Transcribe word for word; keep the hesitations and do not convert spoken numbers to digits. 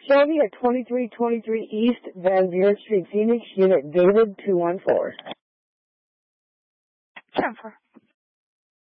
Shelby at twenty-three twenty-three East Van Buren Street, Phoenix, Unit David two one four. ten four.